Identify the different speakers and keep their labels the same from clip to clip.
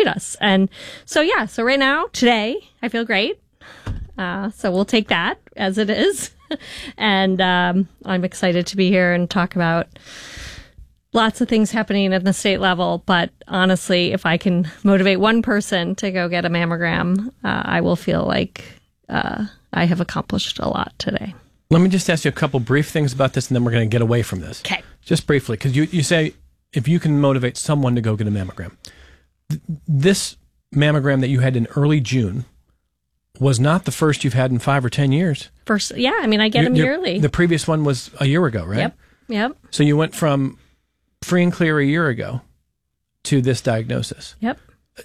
Speaker 1: treat us. And so right now, today, I feel great. So we'll take that as it is. And I'm excited to be here and talk about lots of things happening at the state level. But honestly, if I can motivate one person to go get a mammogram, I will feel like I have accomplished a lot today.
Speaker 2: Let me just ask you a couple brief things about this, and then we're going to get away from this.
Speaker 1: Okay.
Speaker 2: Just briefly, because you say if you can motivate someone to go get a mammogram. This mammogram that you had in early June was not the first you've had in 5 or 10 years.
Speaker 1: I get them yearly.
Speaker 2: The previous one was a year ago, right?
Speaker 1: Yep.
Speaker 2: So you went from free and clear a year ago to this diagnosis.
Speaker 1: Yep.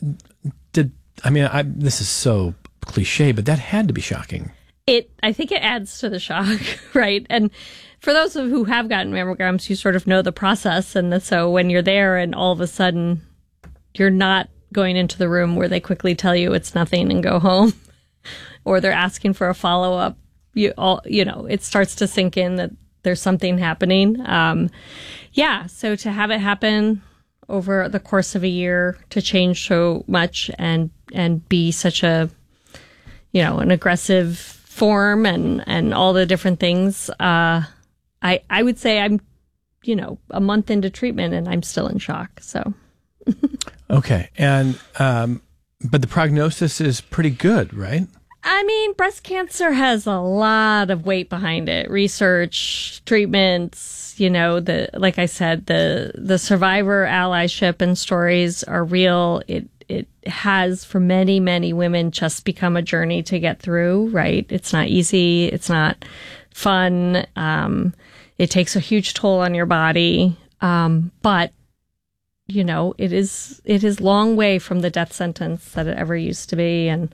Speaker 2: This is so cliche, but that had to be shocking.
Speaker 1: I think it adds to the shock, right? And for those who have gotten mammograms, you sort of know the process. And so when you're there and all of a sudden you're not going into the room where they quickly tell you it's nothing and go home, or they're asking for a follow-up, it starts to sink in that there's something happening. So to have it happen over the course of a year, to change so much and be such an aggressive form and all the different things, I would say I'm, a month into treatment and I'm still in shock. So.
Speaker 2: Okay. And, but the prognosis is pretty good, right?
Speaker 1: Breast cancer has a lot of weight behind it. Research, treatments, like I said, the survivor allyship and stories are real. It has, for many, many women, just become a journey to get through, right? It's not easy. It's not fun. It takes a huge toll on your body. But, it is long way from the death sentence that it ever used to be. And,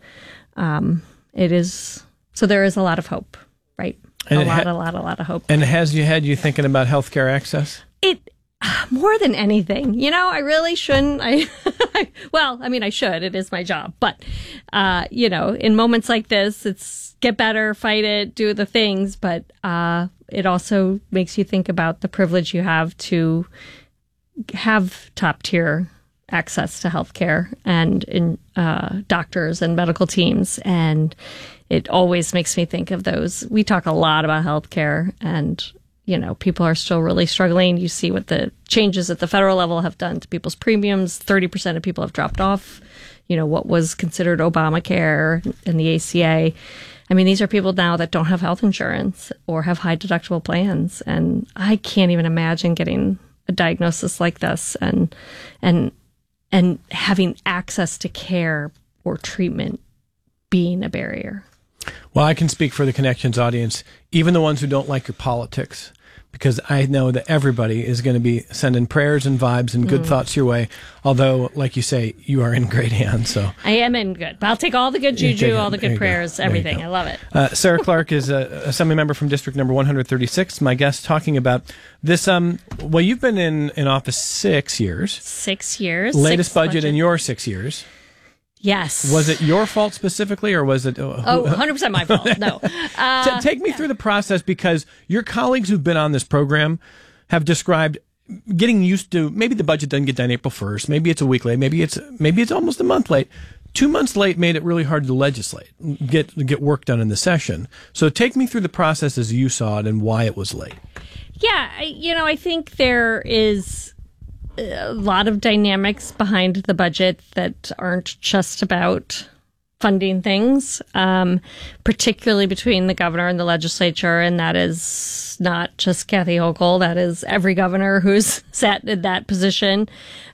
Speaker 1: so there is a lot of hope, right?
Speaker 2: And
Speaker 1: a lot of hope.
Speaker 2: And has you had you thinking about healthcare access?
Speaker 1: More than anything, I really shouldn't. I should. It is my job. But, in moments like this, it's get better, fight it, do the things. But it also makes you think about the privilege you have to have top tier access to healthcare and in doctors and medical teams. And it always makes me think of those. We talk a lot about healthcare, and people are still really struggling. You see what the changes at the federal level have done to people's premiums. 30% of people have dropped off, what was considered Obamacare and the ACA. These are people now that don't have health insurance or have high deductible plans. And I can't even imagine getting a diagnosis like this and having access to care or treatment being a barrier.
Speaker 2: Well, I can speak for the Connections audience, even the ones who don't like your politics, because I know that everybody is going to be sending prayers and vibes and good thoughts your way. Although, like you say, you are in great hands. So
Speaker 1: I am in good. But I'll take all the good juju, all the good prayers, everything. I love it.
Speaker 2: Sarah Clark is a Assembly member from District Number 136. My guest talking about this. You've been in office 6 years.
Speaker 1: 6 years.
Speaker 2: Latest budget in your 6 years.
Speaker 1: Yes.
Speaker 2: Was it your fault specifically, or was it?
Speaker 1: 100% my fault. No.
Speaker 2: Take me through the process, because your colleagues who've been on this program have described getting used to maybe the budget doesn't get done April 1st. Maybe it's a week late. Maybe it's almost a month late. 2 months late made it really hard to legislate, get work done in the session. So take me through the process as you saw it and why it was late.
Speaker 1: Yeah, I think there is a lot of dynamics behind the budget that aren't just about funding things, particularly between the governor and the legislature. And that is not just Kathy Hochul. That is every governor who's sat in that position.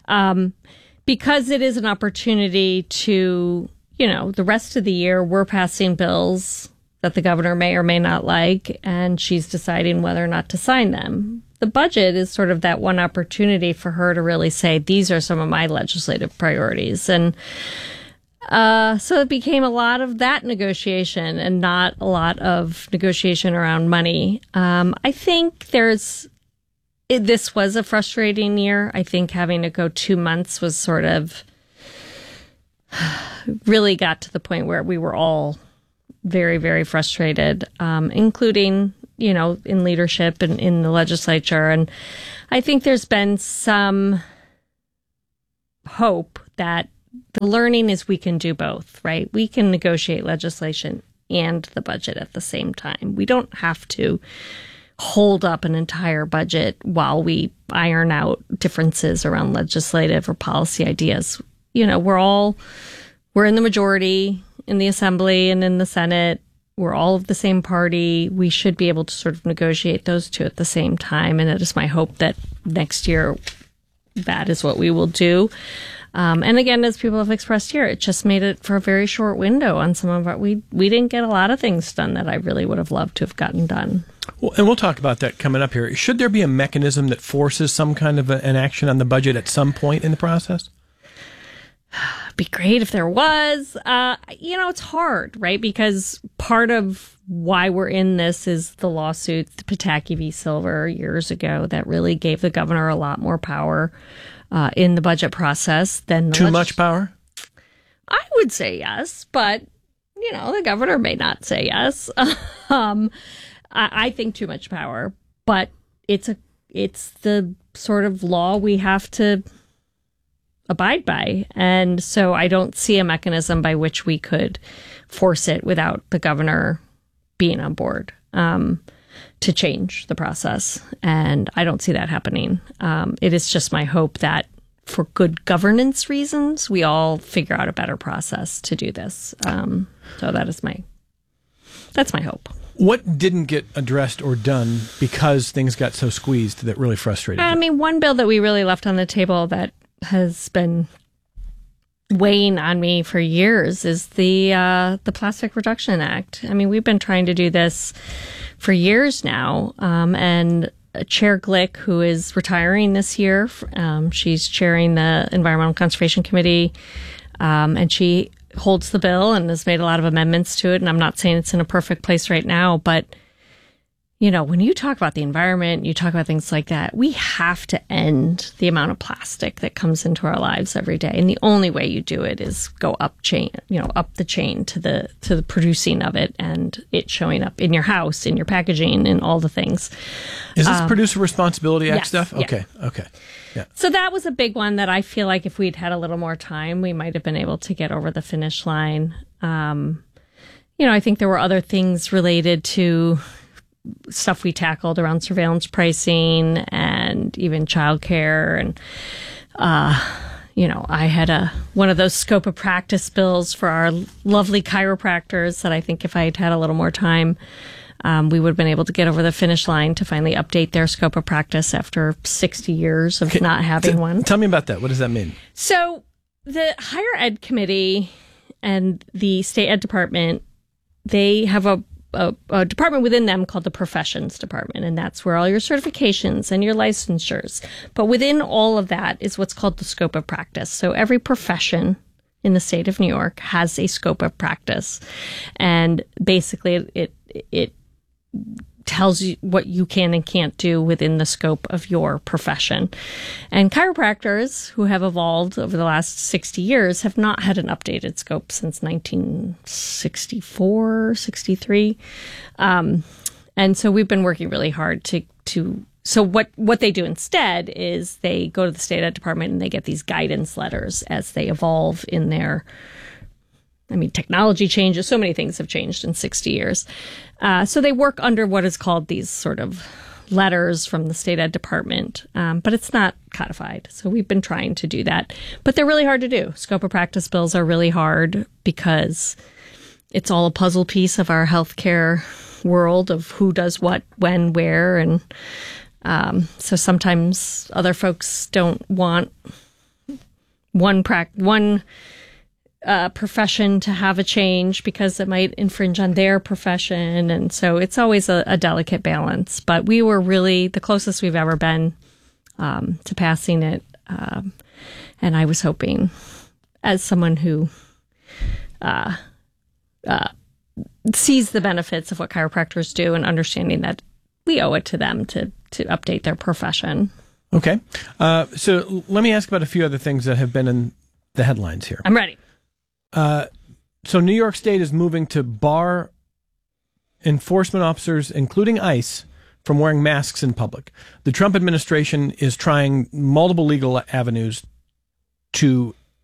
Speaker 1: Because it is an opportunity to, the rest of the year we're passing bills that the governor may or may not like, and she's deciding whether or not to sign them. The budget is sort of that one opportunity for her to really say, these are some of my legislative priorities. And so it became a lot of that negotiation and not a lot of negotiation around money. I think this was a frustrating year. I think having to go 2 months was sort of really got to the point where we were all very, very frustrated, including in leadership and in the legislature. And I think there's been some hope that the learning is we can do both, right? We can negotiate legislation and the budget at the same time. We don't have to hold up an entire budget while we iron out differences around legislative or policy ideas. You know, we're in the majority in the Assembly and in the Senate. We're all of the same party. We should be able to sort of negotiate those two at the same time. And it is my hope that next year that is what we will do. And again, as people have expressed here, it just made it for a very short window on some of our, we didn't get a lot of things done that I really would have loved to have gotten done.
Speaker 2: Well, and we'll talk about that coming up here. Should there be a mechanism that forces some kind of an action on the budget at some point in the process?
Speaker 1: It'd be great if there was. It's hard, right? Because part of why we're in this is the lawsuit, the Pataki v. Silver years ago, that really gave the governor a lot more power in the budget process than
Speaker 2: too much power.
Speaker 1: I would say yes, but the governor may not say yes. I think too much power, but it's the sort of law we have to abide by. And so I don't see a mechanism by which we could force it without the governor being on board to change the process. And I don't see that happening. It is just my hope that for good governance reasons, we all figure out a better process to do this. So that's my hope.
Speaker 2: What didn't get addressed or done because things got so squeezed that really frustrated you?
Speaker 1: I mean, one bill that we really left on the table that has been weighing on me for years is the Plastic Reduction Act. I mean, we've been trying to do this for years now, and Chair Glick, who is retiring this year, she's chairing the Environmental Conservation Committee, and she holds the bill and has made a lot of amendments to it. And I'm not saying it's in a perfect place right now, but when you talk about the environment, you talk about things like that, we have to end the amount of plastic that comes into our lives every day. And the only way you do it is go up the chain to the producing of it and it showing up in your house, in your packaging, and all the things.
Speaker 2: Is this Producer Responsibility Act
Speaker 1: yes,
Speaker 2: stuff?
Speaker 1: Yeah.
Speaker 2: Okay. Yeah.
Speaker 1: So that was a big one that I feel like if we'd had a little more time, we might have been able to get over the finish line. I think there were other things related to stuff we tackled around surveillance pricing and even childcare. And, I had one of those scope of practice bills for our lovely chiropractors that I think if I had had a little more time, we would have been able to get over the finish line to finally update their scope of practice after 60 years of not having one.
Speaker 2: Tell me about that. What does that mean?
Speaker 1: So the Higher Ed Committee and the State Ed Department, they have a department within them called the Professions Department, and that's where all your certifications and your licensures. But within all of that is what's called the scope of practice. So every profession in the state of New York has a scope of practice, and basically it tells you what you can and can't do within the scope of your profession. And chiropractors, who have evolved over the last 60 years, have not had an updated scope since 1964, 63. And so we've been working really hard to so what they do instead is they go to the State Ed Department and they get these guidance letters as they evolve in their technology changes. So many things have changed in 60 years. So they work under what is called these sort of letters from the State Ed Department, but it's not codified. So we've been trying to do that. But they're really hard to do. Scope of practice bills are really hard because it's all a puzzle piece of our healthcare world of who does what, when, where. And so sometimes other folks don't want one profession to have a change because it might infringe on their profession. And so it's always a delicate balance. But we were really the closest we've ever been to passing it. And I was hoping, as someone who sees the benefits of what chiropractors do and understanding that we owe it to them to update their profession.
Speaker 2: Okay. So let me ask about a few other things that have been in the headlines here.
Speaker 1: I'm ready.
Speaker 2: So New York State is moving to bar enforcement officers, including ICE, from wearing masks in public. The Trump administration is trying multiple legal avenues to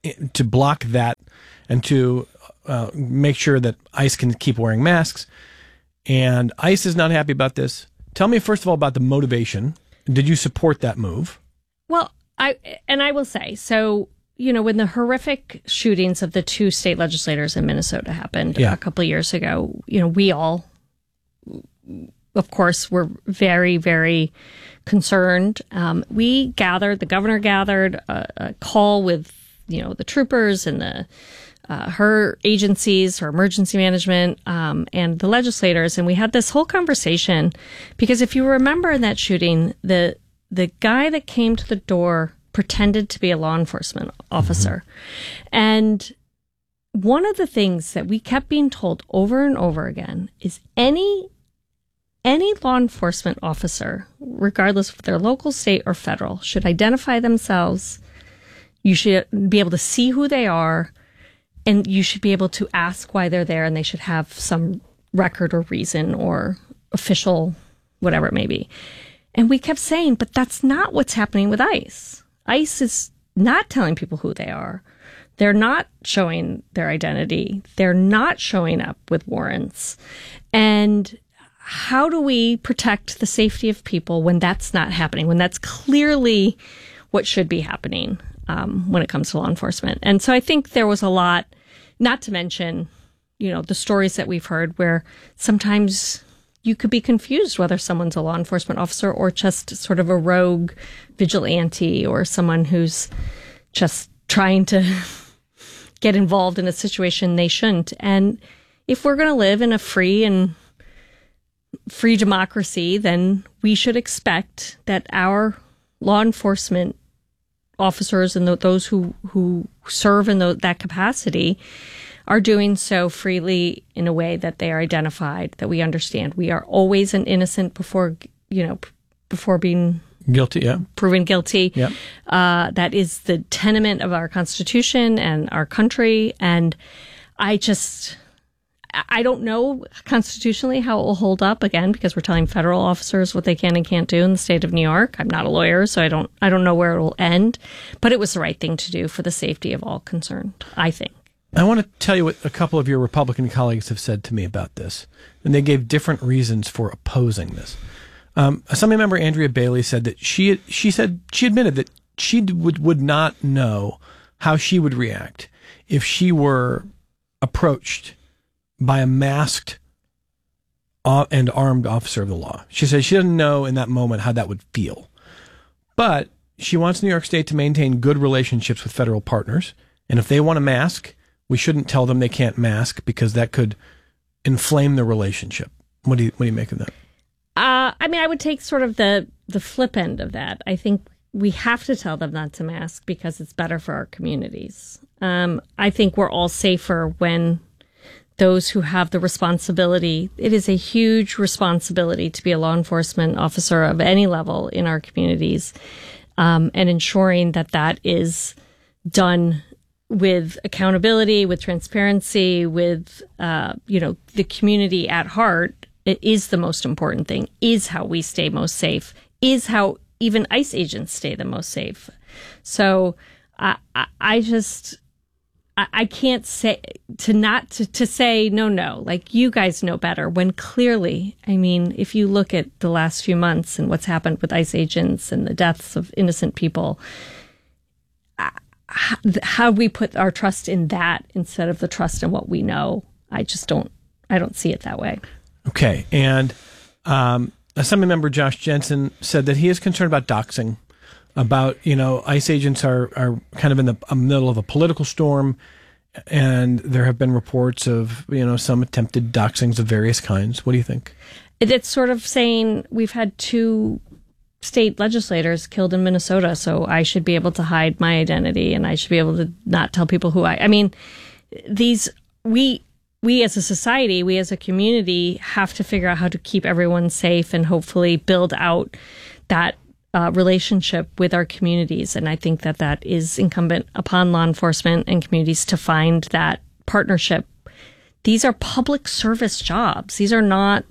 Speaker 2: to block that and to make sure that ICE can keep wearing masks. And ICE is not happy about this. Tell me, first of all, about the motivation. Did you support that move?
Speaker 1: Well, I will say, so, when the horrific shootings of the two state legislators in Minnesota happened a couple of years ago, we all, of course, were very, very concerned. The governor gathered a call with, the troopers and her agencies, her emergency management, and the legislators. And we had this whole conversation because if you remember in that shooting, the guy that came to the door pretended to be a law enforcement officer. Mm-hmm. And one of the things that we kept being told over and over again is any law enforcement officer, regardless if they're local, state, or federal, should identify themselves. You should be able to see who they are, and you should be able to ask why they're there, and they should have some record or reason or official, whatever it may be. And we kept saying, but that's not what's happening with ICE. ICE is not telling people who they are. They're not showing their identity. They're not showing up with warrants. And how do we protect the safety of people when that's not happening, when that's clearly what should be happening when it comes to law enforcement? And so I think there was a lot, not to mention, the stories that we've heard where sometimes you could be confused whether someone's a law enforcement officer or just sort of a rogue vigilante or someone who's just trying to get involved in a situation they shouldn't. And if we're going to live in a free democracy, then we should expect that our law enforcement officers and those who serve in that capacity are doing so freely in a way that they are identified, that we understand. We are always an innocent before being
Speaker 2: guilty,
Speaker 1: proven guilty.
Speaker 2: Yeah.
Speaker 1: That is the tenement of our Constitution and our country. And I don't know constitutionally how it will hold up, again, because we're telling federal officers what they can and can't do in the state of New York. I'm not a lawyer, so I don't know where it will end. But it was the right thing to do for the safety of all concerned, I think.
Speaker 2: I want to tell you what a couple of your Republican colleagues have said to me about this, and they gave different reasons for opposing this. Assembly member Andrea Bailey said that she admitted that she would not know how she would react if she were approached by a masked and armed officer of the law. She said she doesn't know in that moment how that would feel. But she wants New York State to maintain good relationships with federal partners, and if they want a mask, we shouldn't tell them they can't mask because that could inflame the relationship. What do you make of that?
Speaker 1: I would take sort of the flip end of that. I think we have to tell them not to mask because it's better for our communities. I think we're all safer when those who have the responsibility, it is a huge responsibility to be a law enforcement officer of any level in our communities, and ensuring that is done with accountability, with transparency, with, the community at heart. It is the most important thing, is how we stay most safe, is how even ICE agents stay the most safe. So I can't say to say no, like you guys know better, when clearly, if you look at the last few months and what's happened with ICE agents and the deaths of innocent people, how we put our trust in that instead of the trust in what we know. I don't see it that way.
Speaker 2: Okay. And Assembly member Josh Jensen said that he is concerned about doxing, about, ICE agents are kind of in the middle of a political storm, and there have been reports of, some attempted doxings of various kinds. What do you think?
Speaker 1: It's sort of saying we've had 2 state legislators killed in Minnesota, so I should be able to hide my identity and I should be able to not tell people who we as a society, we as a community have to figure out how to keep everyone safe and hopefully build out that relationship with our communities. And I think that is incumbent upon law enforcement and communities to find that partnership. These are public service jobs. These are not,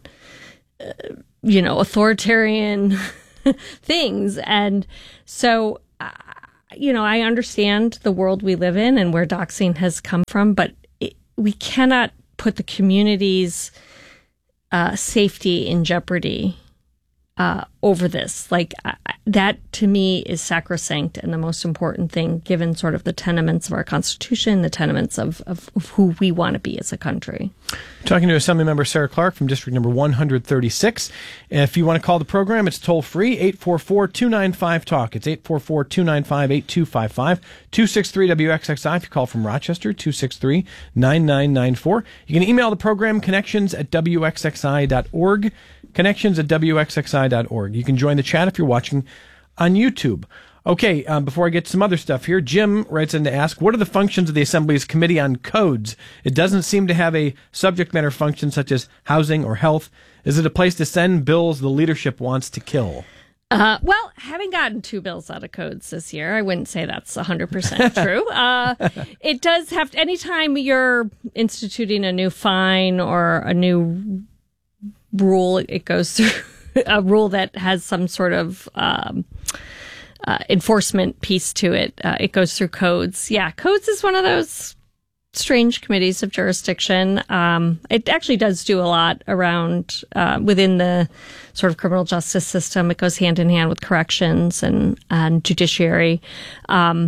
Speaker 1: authoritarian things. And so I understand the world we live in and where doxing has come from, but we cannot put the community's safety in jeopardy over this. That to me is sacrosanct and the most important thing, given sort of the tenements of our Constitution, the tenements of who we want to be as a country.
Speaker 2: Talking to Assemblymember Sarah Clark from District Number 136. If you want to call the program, it's toll free, 844-295-TALK. It's 844-295-8255, 263-WXXI. If you call from Rochester, 263-9994. You can email the program, connections@wxxi.org, connections@wxxi.org. You can join the chat if you're watching on YouTube. Okay, before I get some other stuff here, Jim writes in to ask, what are the functions of the Assembly's Committee on Codes? It doesn't seem to have a subject matter function such as housing or health. Is it a place to send bills the leadership wants to kill?
Speaker 1: Well, having gotten 2 bills out of codes this year, I wouldn't say that's 100% true. It does have to, anytime you're instituting a new fine or a new rule, it goes through a rule that has some sort of enforcement piece to it. It goes through codes. Yeah, codes is one of those strange committees of jurisdiction. It actually does do a lot around within the sort of criminal justice system. It goes hand in hand with corrections and judiciary. I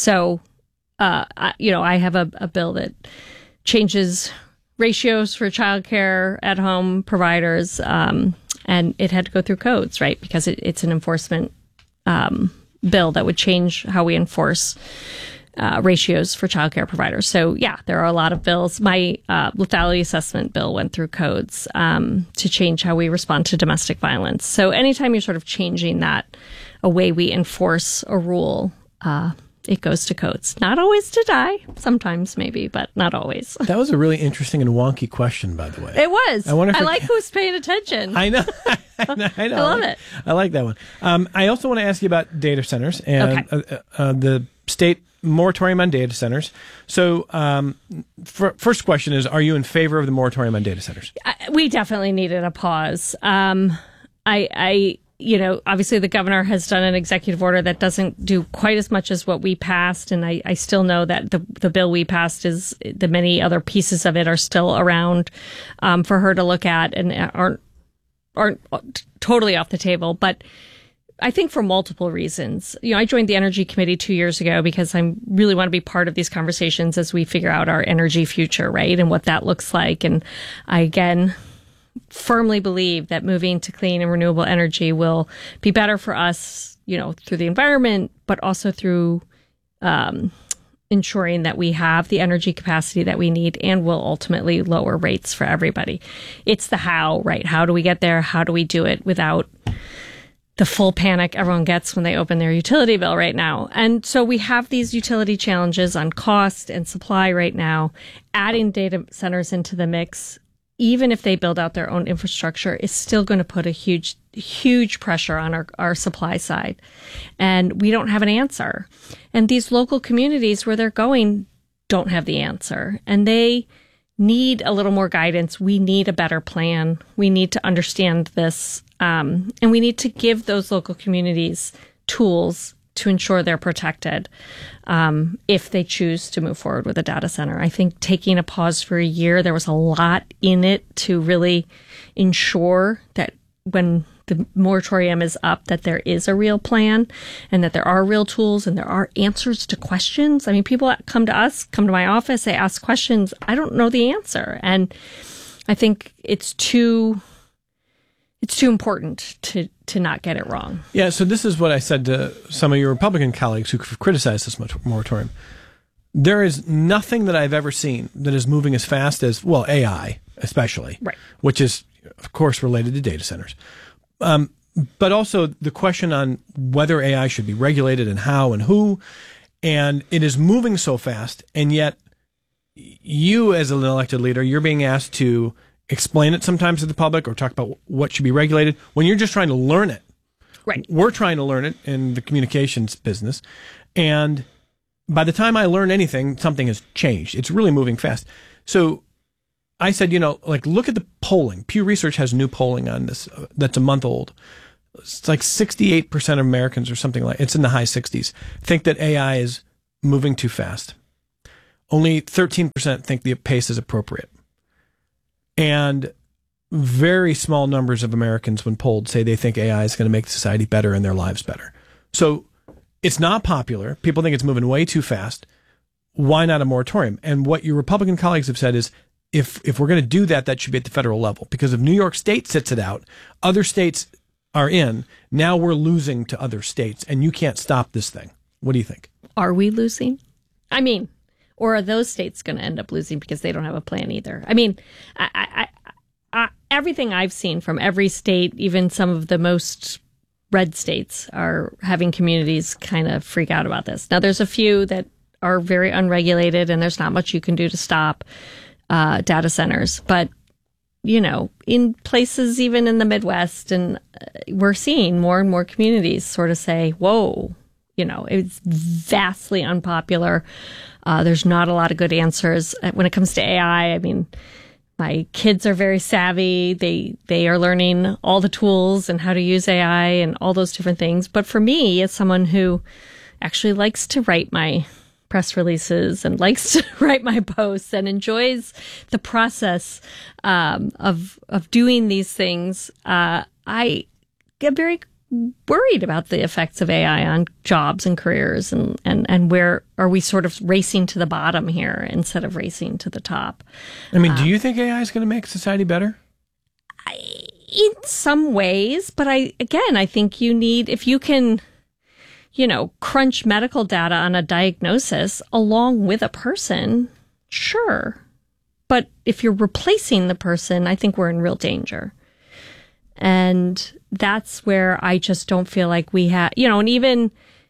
Speaker 1: have a bill that changes ratios for childcare at home providers, and it had to go through codes, right? Because it's an enforcement bill that would change how we enforce ratios for childcare providers. So, yeah, there are a lot of bills. My lethality assessment bill went through codes to change how we respond to domestic violence. So anytime you're sort of changing that, a way we enforce a rule, it goes to codes. Not always to die. Sometimes maybe, but not always.
Speaker 2: That was a really interesting and wonky question, by the way.
Speaker 1: It was. I like who's paying attention.
Speaker 2: I know. I know. I
Speaker 1: love it.
Speaker 2: I like that one. I also want to ask you about data centers and the state moratorium on data centers. So, first question is, are you in favor of the moratorium on data centers?
Speaker 1: We definitely needed a pause. Obviously the governor has done an executive order that doesn't do quite as much as what we passed. And I still know that the bill we passed is the many other pieces of it are still around for her to look at and aren't totally off the table. But I think for multiple reasons. I joined the Energy Committee 2 years ago because I really want to be part of these conversations as we figure out our energy future, right? And what that looks like. And I, again, firmly believe that moving to clean and renewable energy will be better for us, through the environment, but also through ensuring that we have the energy capacity that we need and will ultimately lower rates for everybody. It's the how, right? How do we get there? How do we do it without the full panic everyone gets when they open their utility bill right now? And so we have these utility challenges on cost and supply right now. Adding data centers into the mix, even if they build out their own infrastructure, is still going to put a huge pressure on our supply side. And we don't have an answer. And these local communities where they're going don't have the answer. And they need a little more guidance. We need a better plan. We need to understand this. And we need to give those local communities tools to ensure they're protected if they choose to move forward with a data center. I think taking a pause for a year, there was a lot in it to really ensure that when the moratorium is up, that there is a real plan and that there are real tools and there are answers to questions. I mean, people come to us, come to my office, they ask questions. I don't know the answer. And I think it's too important to not get it wrong.
Speaker 2: Yeah, so this is what I said to some of your Republican colleagues who criticized this moratorium. There is nothing that I've ever seen that is moving as fast as, AI especially,
Speaker 1: right,
Speaker 2: which is, of course, related to data centers. But also the question on whether AI should be regulated and how and who. And it is moving so fast, and yet you as an elected leader, you're being asked to explain it sometimes to the public or talk about what should be regulated when you're just trying to learn it.
Speaker 1: Right.
Speaker 2: We're trying to learn it in the communications business. And by the time I learn anything, something has changed. It's really moving fast. So I said, look at the polling. Pew Research has new polling on this that's a month old. it's like 68% of Americans or something like it's in the high 60s think that AI is moving too fast. Only 13% think the pace is appropriate. And very small numbers of Americans, when polled, say they think AI is going to make society better and their lives better. So it's not popular. People think it's moving way too fast. Why not a moratorium? And what your Republican colleagues have said is, if we're going to do that, that should be at the federal level. Because if New York State sits it out, other states are in. Now we're losing to other states, and you can't stop this thing. What do you think?
Speaker 1: Are we losing? I mean, or are those states going to end up losing because they don't have a plan either? I mean, everything I've seen from every state, even some of the most red states, are having communities kind of freak out about this. Now, there's a few that are very unregulated, and there's not much you can do to stop data centers. But, you know, in places even in the Midwest, and we're seeing more and more communities sort of say, whoa, you know, it's vastly unpopular. There's not a lot of good answers. When it comes to AI, I mean, my kids are very savvy. They are learning all the tools and how to use AI and all those different things. But for me, as someone who actually likes to write my press releases and likes to write my posts and enjoys the process of doing these things, I get very worried about the effects of AI on jobs and careers, and where are we sort of racing to the bottom here instead of racing to the top.
Speaker 2: I mean, do you think AI is going to make society better?
Speaker 1: In some ways, but I think you need, if you can, you know, crunch medical data on a diagnosis along with a person, sure. But if you're replacing the person, I think we're in real danger. And that's where I just don't feel like we have, you know, and even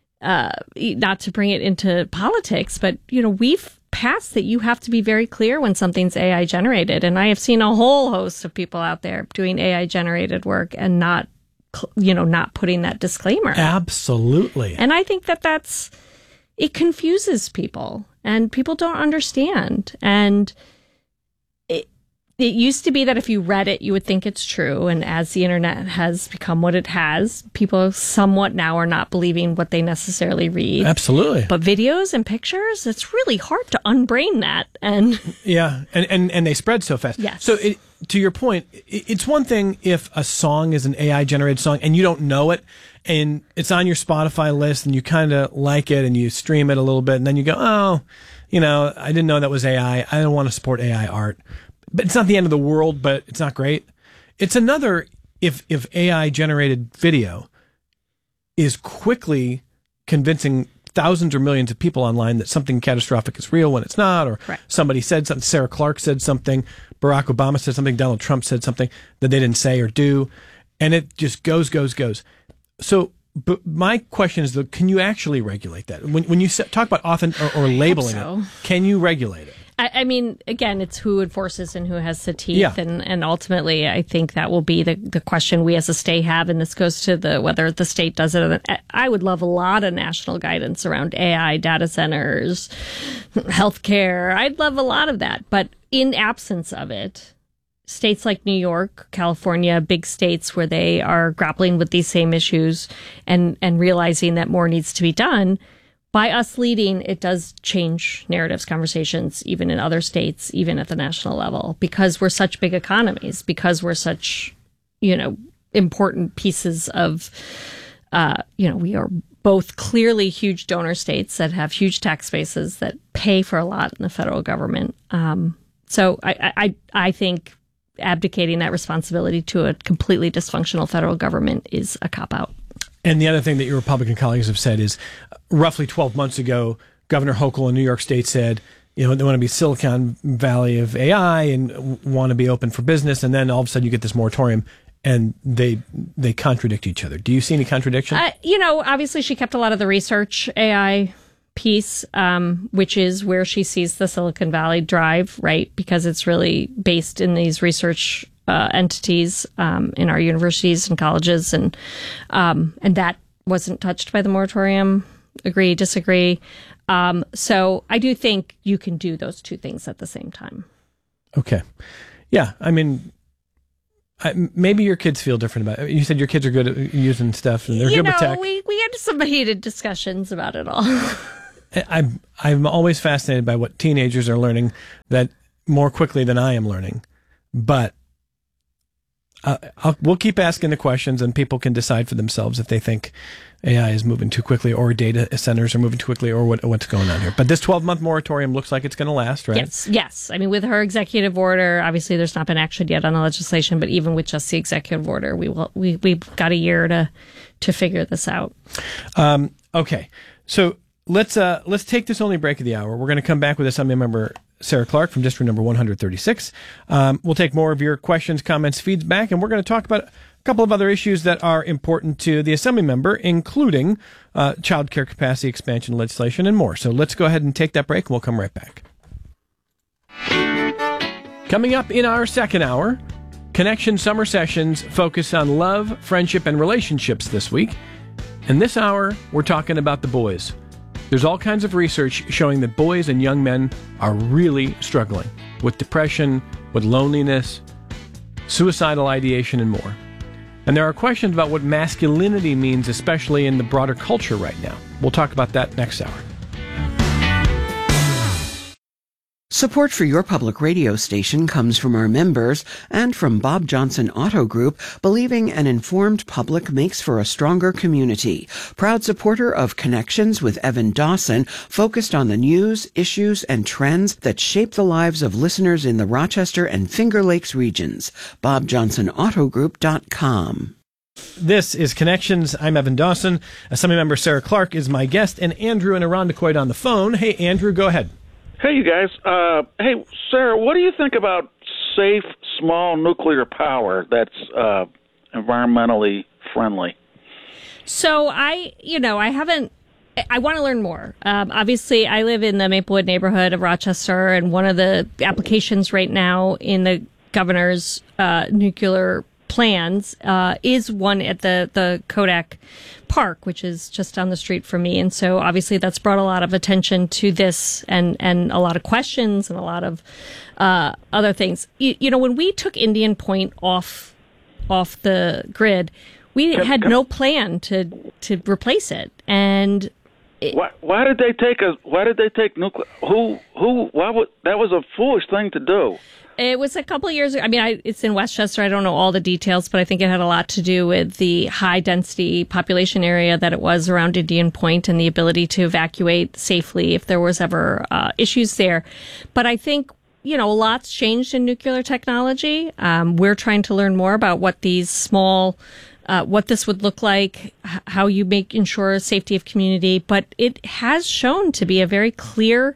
Speaker 1: not to bring it into politics, but, you know, we've passed that you have to be very clear when something's AI generated. And I have seen a whole host of people out there doing AI generated work and not putting that disclaimer.
Speaker 2: Absolutely.
Speaker 1: And I think it confuses people, and people don't understand. And it used to be that if you read it, you would think it's true. And as the internet has become what it has, people somewhat now are not believing what they necessarily read.
Speaker 2: Absolutely.
Speaker 1: But videos and pictures, it's really hard to unbrain that. And
Speaker 2: yeah, and they spread so fast.
Speaker 1: Yes.
Speaker 2: So to your point, it's one thing if a song is an AI generated song and you don't know it, and it's on your Spotify list and you kind of like it and you stream it a little bit, and then you go, oh, you know, I didn't know that was AI. I don't want to support AI art. But it's not the end of the world, but it's not great. It's another if AI generated video is quickly convincing thousands or millions of people online that something catastrophic is real when it's not, or
Speaker 1: Correct.
Speaker 2: Somebody said something, Sarah Clark said something, Barack Obama said something, Donald Trump said something that they didn't say or do, and it just goes. So, but my question is, though, can you actually regulate that? When you talk about often or labeling it, can you regulate it?
Speaker 1: I mean, again, it's who enforces and who has the teeth.
Speaker 2: Yeah.
Speaker 1: And ultimately, I think that will be the question we as a state have. And this goes to whether the state does it. I would love a lot of national guidance around AI, data centers, healthcare. I'd love a lot of that. But in absence of it, states like New York, California, big states where they are grappling with these same issues and realizing that more needs to be done, by us leading, it does change narratives, conversations, even in other states, even at the national level, because we're such big economies, because we're such, you know, important pieces of, we are both clearly huge donor states that have huge tax bases that pay for a lot in the federal government. So I think abdicating that responsibility to a completely dysfunctional federal government is a cop-out.
Speaker 2: And the other thing that your Republican colleagues have said is roughly 12 months ago, Governor Hochul in New York State said, you know, they want to be Silicon Valley of AI and want to be open for business. And then all of a sudden you get this moratorium and they contradict each other. Do you see any contradiction?
Speaker 1: Obviously she kept a lot of the research AI piece, which is where she sees the Silicon Valley drive, right? Because it's really based in these research entities in our universities and colleges, and that wasn't touched by the moratorium. Agree, disagree. So I do think you can do those two things at the same time.
Speaker 2: Okay. Yeah. I mean, maybe your kids feel different about it. You said your kids are good at using stuff and they're good with tech.
Speaker 1: We had some heated discussions about it all.
Speaker 2: I'm always fascinated by what teenagers are learning that more quickly than I am learning. But we'll keep asking the questions, and people can decide for themselves if they think AI is moving too quickly, or data centers are moving too quickly, or what's going on here. But this 12-month moratorium looks like it's going to last, right?
Speaker 1: Yes. I mean, with her executive order, obviously there's not been action yet on the legislation, but even with just the executive order, we've got a year to figure this out.
Speaker 2: Okay, so let's take this only break of the hour. We're going to come back with Assembly Member Sarah Clark from District Number 136. We'll take more of your questions, comments, feedback, and we're going to talk about a couple of other issues that are important to the Assembly member, including child care capacity expansion legislation and more. So let's go ahead and take that break, and we'll come right back. Coming up in our second hour, Connection Summer Sessions focus on love, friendship, and relationships this week. In this hour, we're talking about the boys. There's all kinds of research showing that boys and young men are really struggling with depression, with loneliness, suicidal ideation, and more. And there are questions about what masculinity means, especially in the broader culture right now. We'll talk about that next hour.
Speaker 3: Support for your public radio station comes from our members and from Bob Johnson Auto Group, believing an informed public makes for a stronger community. Proud supporter of Connections with Evan Dawson, focused on the news, issues, and trends that shape the lives of listeners in the Rochester and Finger Lakes regions. BobJohnsonAutoGroup.com.
Speaker 2: This is Connections. I'm Evan Dawson. Assemblymember Sarah Clark is my guest, and Andrew in Irondequoit on the phone. Hey, Andrew, go ahead.
Speaker 4: Hey, you guys. Hey, Sarah, what do you think about safe, small nuclear power that's environmentally friendly?
Speaker 1: So I want to learn more. Obviously, I live in the Maplewood neighborhood of Rochester, and one of the applications right now in the governor's nuclear plans is one at the Kodak Park, which is just down the street from me. And so obviously that's brought a lot of attention to this and a lot of questions and a lot of other things. When we took Indian Point off the grid, we had no plan to replace it. And
Speaker 4: why did they take nuclear? That was a foolish thing to do.
Speaker 1: It was a couple of years ago. I mean, it's in Westchester. I don't know all the details, but I think it had a lot to do with the high density population area that it was around Indian Point and the ability to evacuate safely if there was ever issues there. But I think, a lot's changed in nuclear technology. We're trying to learn more about what these small what this would look like, how you ensure safety of community. But it has shown to be a very clear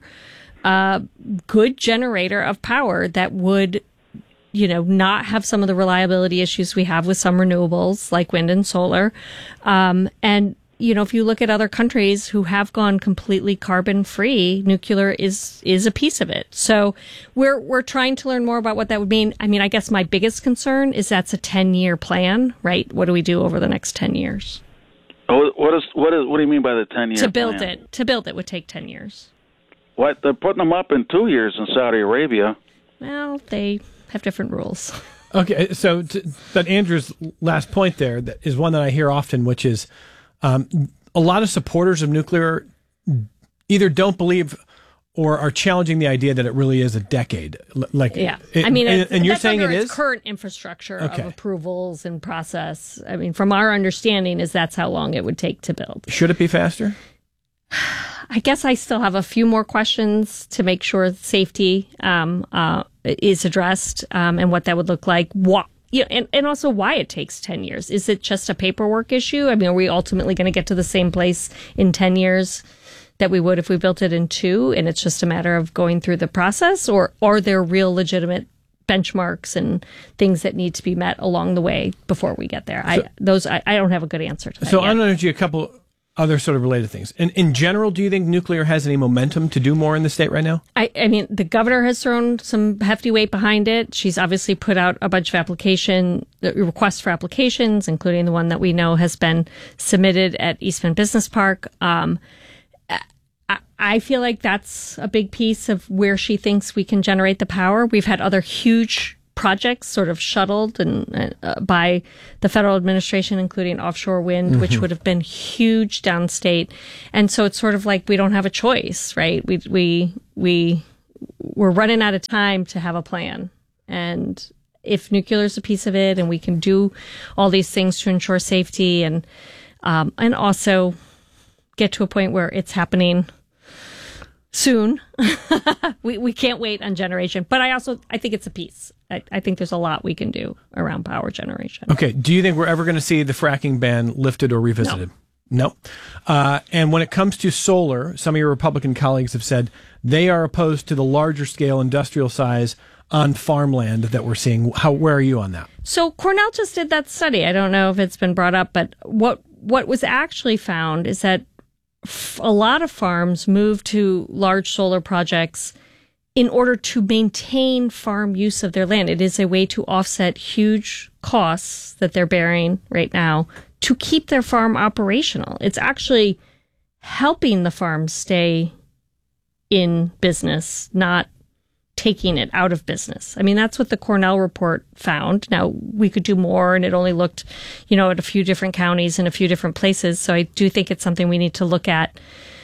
Speaker 1: good generator of power that would, not have some of the reliability issues we have with some renewables like wind and solar. And, if you look at other countries who have gone completely carbon free, nuclear is a piece of it. So we're trying to learn more about what that would mean. I mean, I guess my biggest concern is that's a 10-year plan, right? What do we do over the next 10 years?
Speaker 4: Oh, what do you mean by the 10-year
Speaker 1: To build
Speaker 4: plan?
Speaker 1: To build it would take 10 years.
Speaker 4: What? They're putting them up in 2 years in Saudi Arabia.
Speaker 1: Well, they have different rules.
Speaker 2: Okay, but Andrew's last point there is one that I hear often, which is a lot of supporters of nuclear either don't believe or are challenging the idea that it really is a decade. And you're saying it is?
Speaker 1: Current infrastructure of approvals and process. I mean, from our understanding, that's how long it would take to build.
Speaker 2: Should it be faster?
Speaker 1: I guess I still have a few more questions to make sure safety is addressed and what that would look like. And also why it takes 10 years. Is it just a paperwork issue? I mean, are we ultimately going to get to the same place in 10 years that we would if we built it in 2, and it's just a matter of going through the process? Or are there real legitimate benchmarks and things that need to be met along the way before we get there? I don't have a good answer to that
Speaker 2: So
Speaker 1: yet.
Speaker 2: I'm going to ask you a couple other sort of related things. In general, do you think nuclear has any momentum to do more in the state right now?
Speaker 1: I mean, the governor has thrown some hefty weight behind it. She's obviously put out a bunch of requests for applications, including the one that we know has been submitted at Eastman Business Park. I feel like that's a big piece of where she thinks we can generate the power. We've had other huge projects sort of shuttled and by the federal administration, including offshore wind, which would have been huge downstate. And so it's sort of like we don't have a choice, right? We're running out of time to have a plan. And if nuclear is a piece of it, and we can do all these things to ensure safety and also get to a point where it's happening soon. we can't wait on generation. But I think it's a piece. I think there's a lot we can do around power generation.
Speaker 2: Okay. Do you think we're ever going to see the fracking ban lifted or revisited? No. And when it comes to solar, some of your Republican colleagues have said they are opposed to the larger scale industrial size on farmland that we're seeing. Where are you on that?
Speaker 1: So Cornell just did that study. I don't know if it's been brought up, but what was actually found is that a lot of farms move to large solar projects in order to maintain farm use of their land. It is a way to offset huge costs that they're bearing right now to keep their farm operational. It's actually helping the farms stay in business, not taking it out of business. I mean, that's what the Cornell report found. Now, we could do more, and it only looked, at a few different counties and a few different places. So I do think it's something we need to look at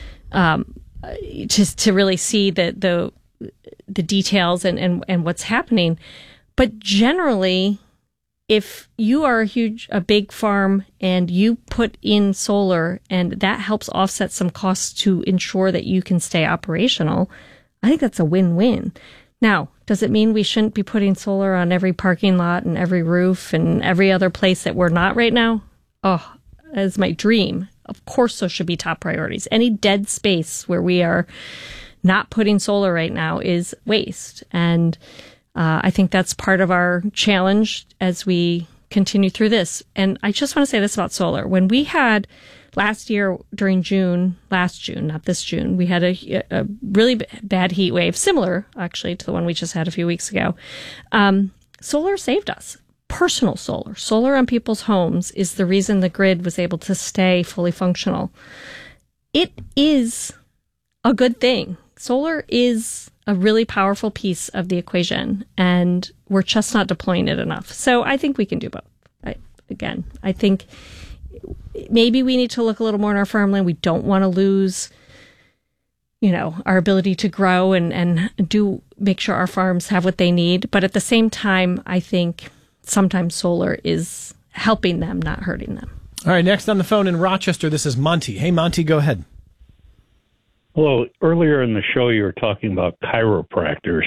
Speaker 1: to really see the details and what's happening. But generally, if you are a big farm and you put in solar and that helps offset some costs to ensure that you can stay operational, I think that's a win-win. Now, does it mean we shouldn't be putting solar on every parking lot and every roof and every other place that we're not right now? Oh, that's my dream. Of course, those should be top priorities. Any dead space where we are not putting solar right now is waste. And I think that's part of our challenge as we continue through this. And I just want to say this about solar. When we had last year during last June, not this June, we had a really bad heat wave, similar actually to the one we just had a few weeks ago. Solar saved us. Personal solar on people's homes is the reason the grid was able to stay fully functional. It is a good thing. Solar is a really powerful piece of the equation, and we're just not deploying it enough. So I think we can do both. I think maybe we need to look a little more in our farmland. We don't want to lose, our ability to grow and do make sure our farms have what they need. But at the same time, I think sometimes solar is helping them, not hurting them.
Speaker 2: All right, next on the phone in Rochester, this is Monty. Hey, Monty, go ahead.
Speaker 5: Hello. Earlier in the show, you were talking about chiropractors.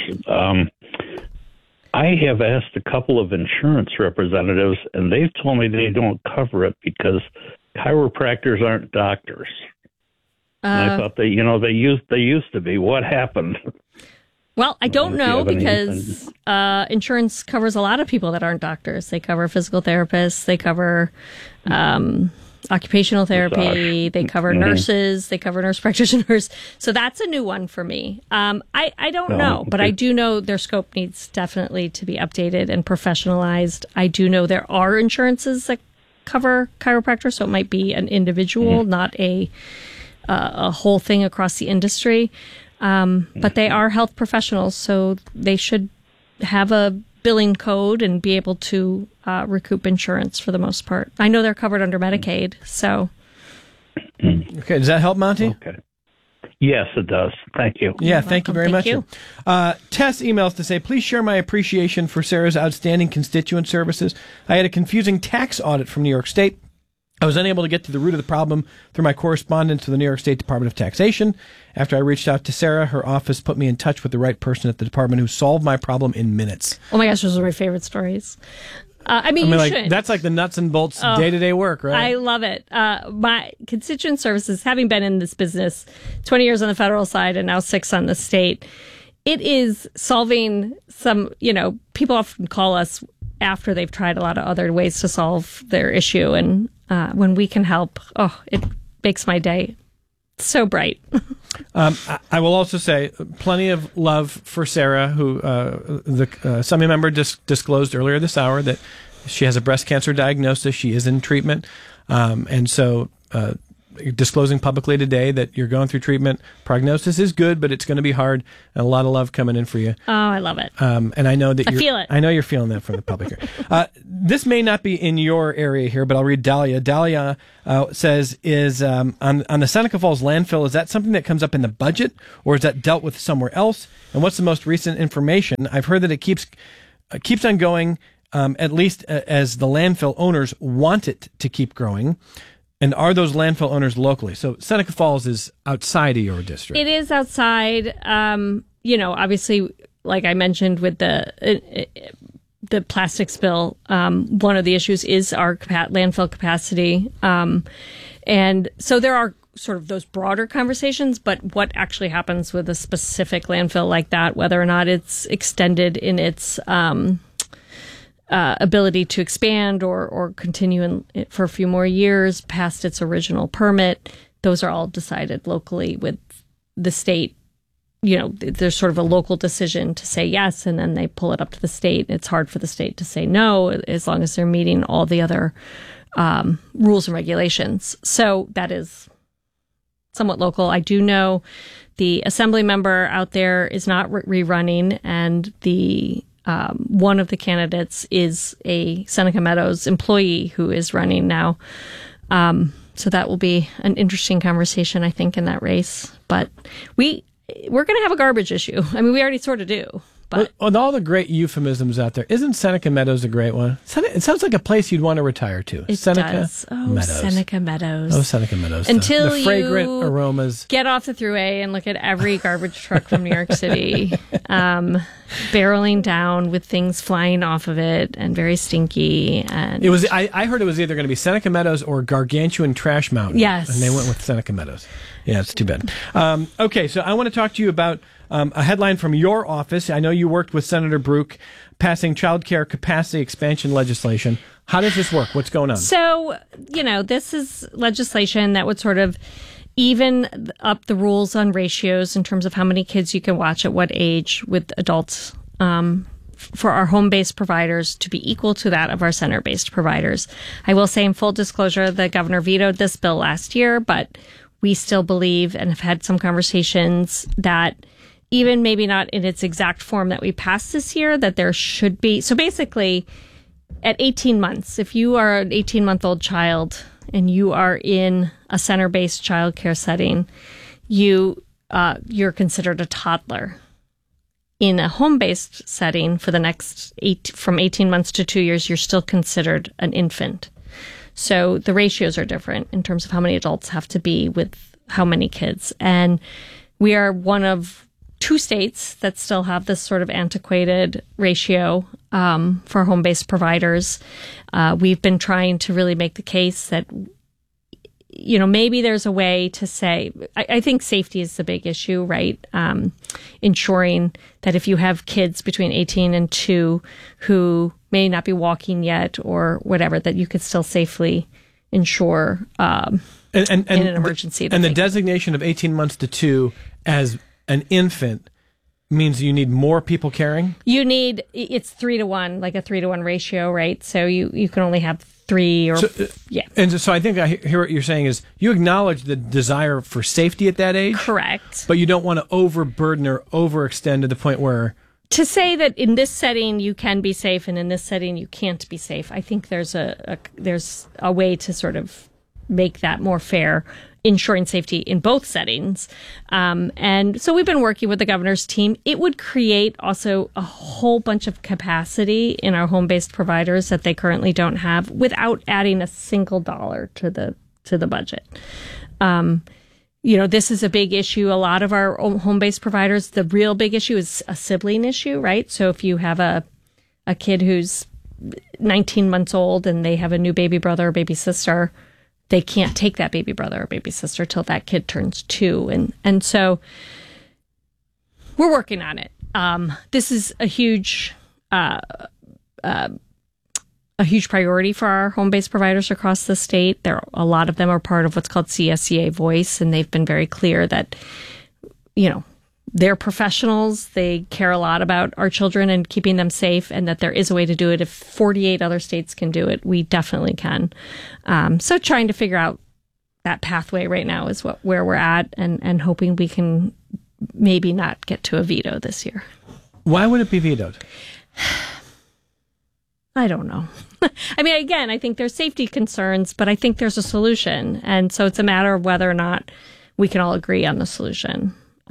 Speaker 5: I have asked a couple of insurance representatives, and they've told me they don't cover it because chiropractors aren't doctors. And I thought they used to be. What happened?
Speaker 1: Well, I don't know because insurance covers a lot of people that aren't doctors. They cover physical therapists. They cover occupational therapy. They cover nurses. They cover nurse practitioners. So that's a new one for me. I don't know, but I do know their scope needs definitely to be updated and professionalized. I do know there are insurances that cover chiropractors, so it might be an individual, not a whole thing across the industry. But they are health professionals, so they should have a billing code and be able to recoup insurance for the most part. I know they're covered under Medicaid, so.
Speaker 2: Okay, does that help, Monty?
Speaker 5: Okay. Yes, it does. Thank you.
Speaker 2: Yeah, thank you very much. Tess emails to say, please share my appreciation for Sarah's outstanding constituent services. I had a confusing tax audit from New York State. I was unable to get to the root of the problem through my correspondence to the New York State Department of Taxation. After I reached out to Sarah, her office put me in touch with the right person at the department who solved my problem in minutes.
Speaker 1: Oh my gosh, those are my favorite stories.
Speaker 2: That's like the nuts and bolts day-to-day work, right?
Speaker 1: I love it. My constituent services, having been in this business 20 years on the federal side and now 6 on the state, it is solving some, people often call us after they've tried a lot of other ways to solve their issue. And when we can help, it makes my day so bright.
Speaker 2: I will also say plenty of love for Sarah, who the Assembly member disclosed earlier this hour that she has a breast cancer diagnosis. She is in treatment. And so disclosing publicly today that you're going through treatment. Prognosis is good, but it's going to be hard, and a lot of love coming in for you.
Speaker 1: Oh, I love it.
Speaker 2: And I know that
Speaker 1: I feel it.
Speaker 2: I know you're feeling that from the public here. This may not be in your area here, but I'll read Dahlia. Dahlia says, is on the Seneca Falls landfill, is that something that comes up in the budget, or is that dealt with somewhere else? And what's the most recent information? I've heard that it keeps on going, at least as the landfill owners want it to keep growing. And are those landfill owners locally? So Seneca Falls is outside of your district.
Speaker 1: It is outside. Obviously, like I mentioned with the plastic spill, one of the issues is our landfill capacity. And so there are sort of those broader conversations, but what actually happens with a specific landfill like that, whether or not it's extended in its ability to expand or continue for a few more years past its original permit, those are all decided locally with the state. There's sort of a local decision to say yes, and then they pull it up to the state. It's hard for the state to say no as long as they're meeting all the other rules and regulations. So that is somewhat local. I do know the assembly member out there is not rerunning, and the one of the candidates is a Seneca Meadows employee who is running now. So that will be an interesting conversation, I think, in that race. But we're going to have a garbage issue. I mean, we already sort of do. But
Speaker 2: with all the great euphemisms out there, isn't Seneca Meadows a great one? It sounds like a place you'd want to retire to.
Speaker 1: It
Speaker 2: Seneca
Speaker 1: does. Oh,
Speaker 2: Meadows.
Speaker 1: Seneca Meadows.
Speaker 2: Oh, Seneca Meadows.
Speaker 1: Until
Speaker 2: the fragrant
Speaker 1: you
Speaker 2: aromas.
Speaker 1: Get off the thruway and look at every garbage truck from New York City barreling down with things flying off of it and very stinky. And
Speaker 2: it was. I heard it was either going to be Seneca Meadows or Gargantuan Trash Mountain.
Speaker 1: Yes.
Speaker 2: And they went with Seneca Meadows. Yeah, it's too bad. Okay, so I want to talk to you about a headline from your office. I know you worked with Senator Brook passing child care capacity expansion legislation. How does this work? What's going on?
Speaker 1: So, this is legislation that would sort of even up the rules on ratios in terms of how many kids you can watch at what age with adults for our home-based providers to be equal to that of our center-based providers. I will say in full disclosure, the governor vetoed this bill last year, but we still believe and have had some conversations that even maybe not in its exact form that we passed this year, that there should be. So basically, at 18 months, if you are an 18-month-old child and you are in a center-based childcare setting, you're considered a toddler. In a home-based setting for the next from 18 months to 2 years, you're still considered an infant. So the ratios are different in terms of how many adults have to be with how many kids. And we are one of 2 states that still have this sort of antiquated ratio for home-based providers. We've been trying to really make the case that, maybe there's a way to say, I think safety is the big issue, right? Ensuring that if you have kids between 18 and 2 who may not be walking yet or whatever, that you could still safely ensure in an emergency.
Speaker 2: And the designation of 18 months to 2 as an infant means you need more people caring?
Speaker 1: It's 3 to 1, like a 3 to 1 ratio, right? So you can only have 3 or, yeah.
Speaker 2: And so I think I hear what you're saying is you acknowledge the desire for safety at that age.
Speaker 1: Correct.
Speaker 2: But you don't want to overburden or overextend to the point where...
Speaker 1: To say that in this setting you can be safe and in this setting you can't be safe, I think there's a way to sort of make that more fair, ensuring safety in both settings. And so we've been working with the governor's team. It would create also a whole bunch of capacity in our home-based providers that they currently don't have without adding a single dollar to the budget. This is a big issue. A lot of our home-based providers, the real big issue is a sibling issue, right? So if you have a kid who's 19 months old and they have a new baby brother or baby sister, they can't take that baby brother or baby sister till that kid turns 2. And so we're working on it. This is a huge priority for our home-based providers across the state. A lot of them are part of what's called CSCA Voice, and they've been very clear that, they're professionals. They care a lot about our children and keeping them safe, and that there is a way to do it. If 48 other states can do it, we definitely can. So trying to figure out that pathway right now is where we're at, and hoping we can maybe not get to a veto this year.
Speaker 2: Why would it be vetoed?
Speaker 1: I don't know. I mean, again, I think there's safety concerns, but I think there's a solution. And so it's a matter of whether or not we can all agree on the solution.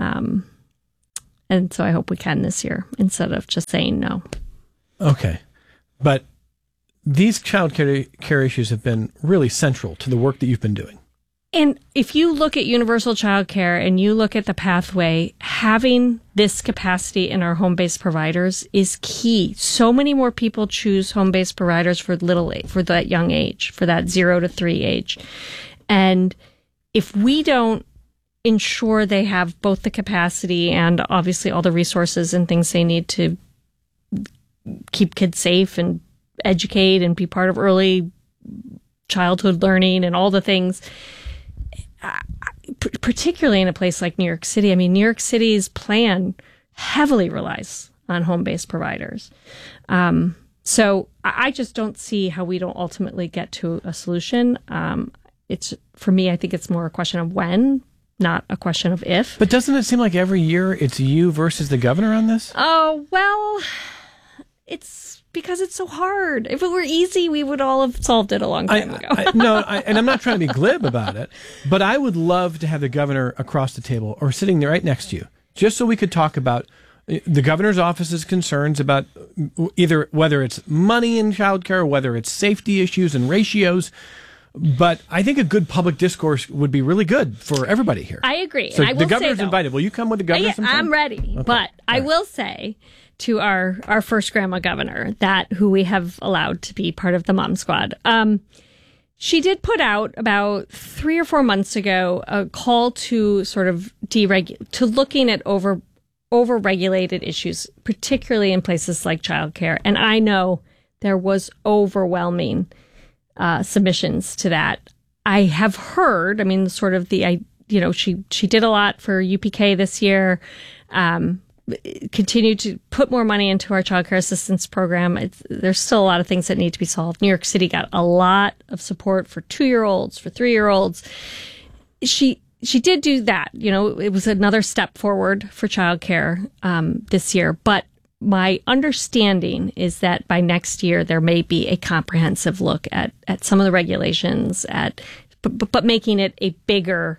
Speaker 1: And so I hope we can this year instead of just saying no.
Speaker 2: Okay. But these child care issues have been really central to the work that you've been doing.
Speaker 1: And if you look at universal child care and you look at the pathway, having this capacity in our home-based providers is key. So many more people choose home-based providers for that young age, for that 0 to 3 age. And if we don't ensure they have both the capacity and obviously all the resources and things they need to keep kids safe and educate and be part of early childhood learning and all the things, particularly in a place like New York City. I mean, New York City's plan heavily relies on home-based providers. So I just don't see how we don't ultimately get to a solution. For me, I think it's more a question of when, not a question of if.
Speaker 2: But doesn't it seem like every year it's you versus the governor on this?
Speaker 1: Oh, well, it's because it's so hard. If it were easy, we would all have solved it a long time ago.
Speaker 2: And I'm not trying to be glib about it, but I would love to have the governor across the table or sitting there right next to you, just so we could talk about the governor's office's concerns about either whether it's money in childcare or whether it's safety issues and ratios. But I think a good public discourse would be really good for everybody here.
Speaker 1: I agree.
Speaker 2: So
Speaker 1: and I will
Speaker 2: the governor's
Speaker 1: say,
Speaker 2: invited. Will you come with the governor sometime?
Speaker 1: I'm ready. Okay. But I will say to our first grandma governor, who we have allowed to be part of the Mom Squad, she did put out about 3 or 4 months ago a call to sort of to looking at over-regulated issues, particularly in places like childcare. And I know there was overwhelming submissions to that. I have heard, I mean, sort of she did a lot for UPK this year, continued to put more money into our child care assistance program. There's still a lot of things that need to be solved. New York City got a lot of support for 2-year-olds, for 3-year-olds. She did do that. It was another step forward for child care this year. But my understanding is that by next year, there may be a comprehensive look at some of the regulations, but making it a bigger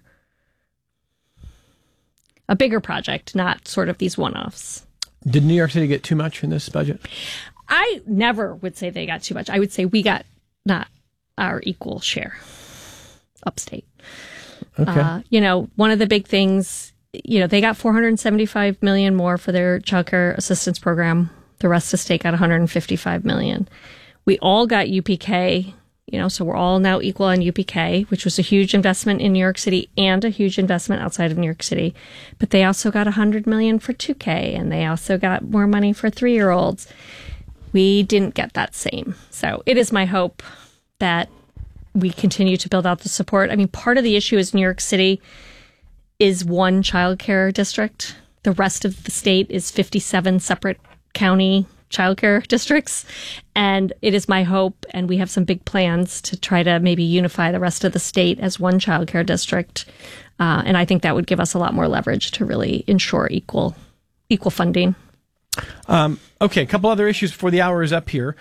Speaker 1: project, not sort of these one-offs.
Speaker 2: Did New York City get too much in this budget?
Speaker 1: I never would say they got too much. I would say we got not our equal share upstate.
Speaker 2: Okay.
Speaker 1: One of the big things, they got $475 million more for their child care assistance program. The rest of the state got $155 million. We all got UPK, so we're all now equal on UPK, which was a huge investment in New York City and a huge investment outside of New York City. But they also got $100 million for 2K, and they also got more money for 3-year-olds. We didn't get that same. So it is my hope that we continue to build out the support. I mean, part of the issue is New York City is one child care district. The rest of the state is 57 separate county child care districts. And it is my hope, and we have some big plans to try to maybe unify the rest of the state as one child care district. And I think that would give us a lot more leverage to really ensure equal funding.
Speaker 2: Okay, a couple other issues before the hour is up here.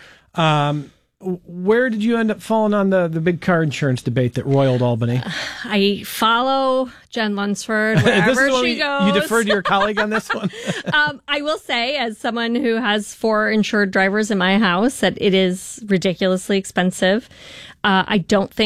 Speaker 2: Where did you end up falling on the big car insurance debate that roiled Albany?
Speaker 1: I follow Jen Lunsford wherever she goes.
Speaker 2: You deferred to your colleague on this one?
Speaker 1: I will say, as someone who has 4 insured drivers in my house, that it is ridiculously expensive. I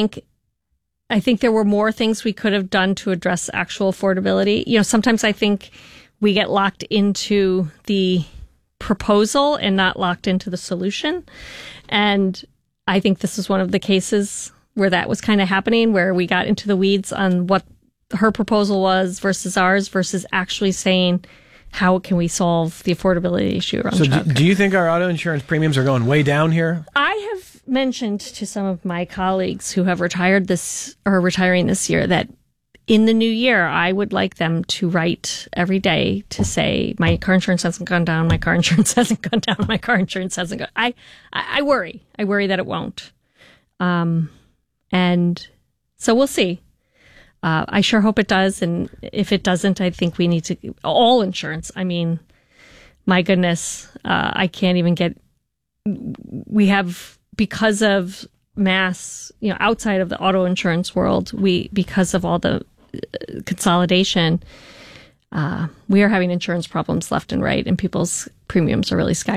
Speaker 1: think there were more things we could have done to address actual affordability. Sometimes I think we get locked into the proposal and not locked into the solution. And I think this is one of the cases where that was kind of happening, where we got into the weeds on what her proposal was versus ours versus actually saying, how can we solve the affordability issue around childcare? So
Speaker 2: do you think our auto insurance premiums are going way down here?
Speaker 1: I have mentioned to some of my colleagues who have retiring this year that in the new year, I would like them to write every day to say, my car insurance hasn't gone down, my car insurance hasn't gone down, my car insurance hasn't gone. I worry. I worry that it won't. And so we'll see. I sure hope it does. And if it doesn't, I think we need to all insurance. I mean, my goodness, I can't even get. We have, because of mass, outside of the auto insurance world, because of all the consolidation, we are having insurance problems left and right, and people's premiums are really skyrocketing.